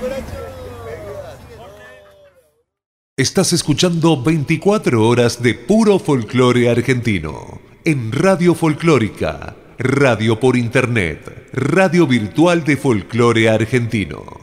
Estás escuchando 24 horas de puro folclore argentino en Radio Folclórica, radio por internet, radio virtual de folclore argentino.